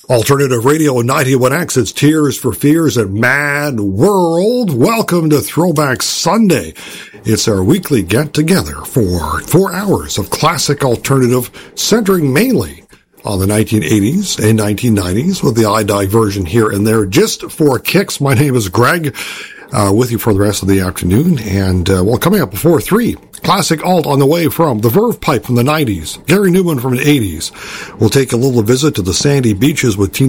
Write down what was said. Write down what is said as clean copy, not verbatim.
Alternative Radio 91X, it's Tears for Fears and Mad World. Welcome to Throwback Sunday. It's our weekly get-together for 4 hours of classic alternative centering mainly on the 1980s and 1990s with the iDive version here and there just for kicks. My name is Greg, with you for the rest of the afternoon. And, coming up before 3, classic alt on the way from the Verve Pipe from the 90s, Gary Newman from the 80s. We'll take a little visit to the sandy beaches with Tina